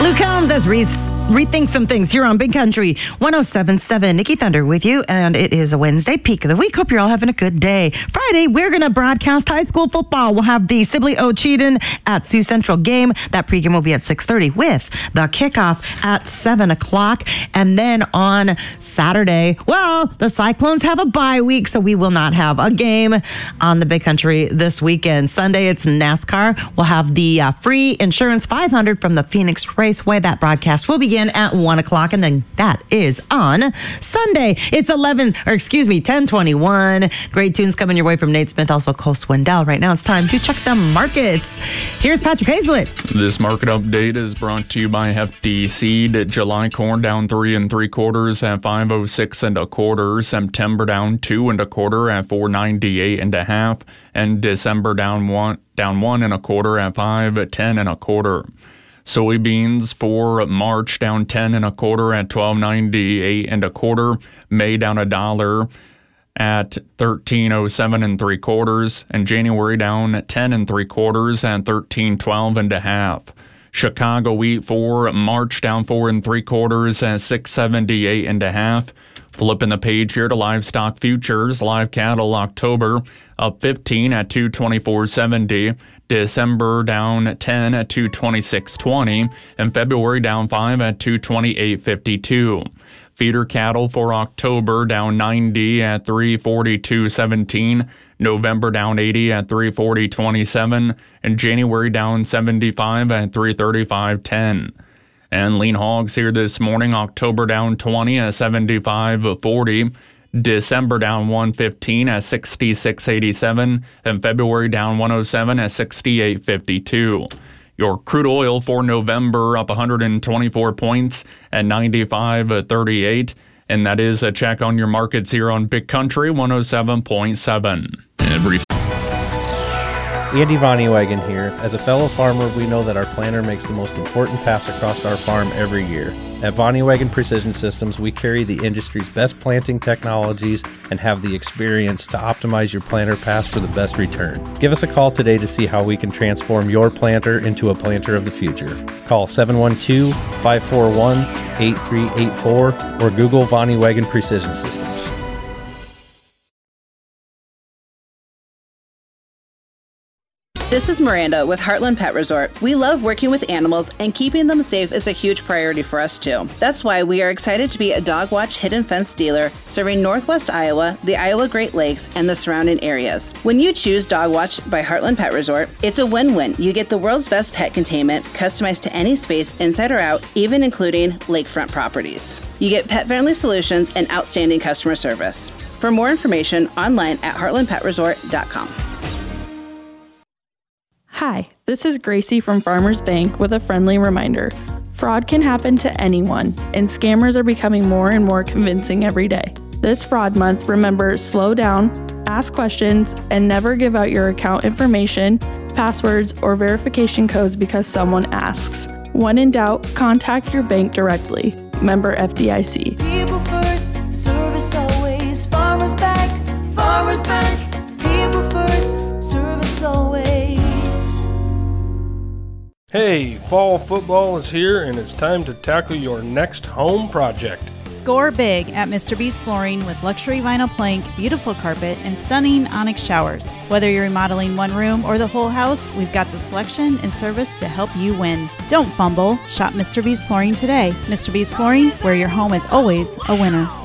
Luke Combs as rethink some things here on Big Country 107.7. Nikki Thunder with you, and it is a Wednesday, peak of the week. Hope you're all having a good day. Friday, we're going to broadcast high school football. We'll have the Sibley Ocheyedan at Sioux Central game. That pregame will be at 6:30 with the kickoff at 7 o'clock. And then on Saturday, well, the Cyclones have a bye week, so we will not have a game on the Big Country this weekend. Sunday, it's NASCAR. We'll have the free insurance 500 from the Phoenix Raceway. That broadcast will begin at 1 o'clock, and then that is on Sunday. It's 10:21. Great tunes coming your way from Nate Smith, also Cole Swindell. Right now, it's time to check the markets. Here's Patrick Hazlett. This market update is brought to you by Hefty Seed. July corn down 3 3/4 at 506 1/4. September down 2 1/4 at 498 1/2, and December down 1 1/4 at 510 1/4. Soybeans for March down 10 1/4 at 1298 1/4. May down $1 at 1307 3/4, and January down 10 3/4 at 1312 1/2. Chicago wheat for March down 4 3/4 at 678 1/2. Flipping the page here to livestock futures. Live cattle October up 15 at 224.70. December down 10 at 226.20, and February down 5 at 228.52. Feeder cattle for October down 90 at 342.17. November down 80 at 340.27, and January down 75 at 335.10. And lean hogs here this morning, October down 20 at 75.40. December down 115 at 66.87, and February down 107 at 68.52. Your crude oil for November up 124 points at 95.38, and that is a check on your markets here on Big Country 107.7. Andy Vonnewagen here. As a fellow farmer, we know that our planter makes the most important pass across our farm every year. At Vonnewagen Precision Systems, we carry the industry's best planting technologies and have the experience to optimize your planter pass for the best return. Give us a call today to see how we can transform your planter into a planter of the future. Call 712-541-8384 or Google Vonnewagen Precision Systems. This is Miranda with Heartland Pet Resort. We love working with animals, and keeping them safe is a huge priority for us too. That's why we are excited to be a Dog Watch Hidden Fence dealer serving Northwest Iowa, the Iowa Great Lakes, and the surrounding areas. When you choose Dog Watch by Heartland Pet Resort, it's a win-win. You get the world's best pet containment, customized to any space inside or out, even including lakefront properties. You get pet-friendly solutions and outstanding customer service. For more information, online at heartlandpetresort.com. Hi, this is Gracie from Farmers Bank with a friendly reminder. Fraud can happen to anyone, and scammers are becoming more and more convincing every day. This fraud month, remember, slow down, ask questions, and never give out your account information, passwords, or verification codes because someone asks. When in doubt, contact your bank directly. Member FDIC. People first, service always. Farmers Bank, Farmers Bank. People first, service always. Hey, fall football is here and it's time to tackle your next home project. Score big at Mr. B's Flooring with luxury vinyl plank, beautiful carpet, and stunning onyx showers. Whether you're remodeling one room or the whole house, we've got the selection and service to help you win. Don't fumble. Shop Mr. B's Flooring today. Mr. B's Flooring, where your home is always a winner.